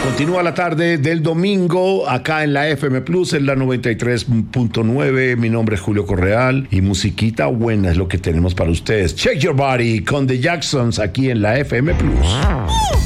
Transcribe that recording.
Continúa la tarde del domingo acá en la FM Plus, en la 93.9. Mi nombre es Julio Correal y musiquita buena es lo que tenemos para ustedes. Check Your Body con The Jacksons aquí en la FM Plus.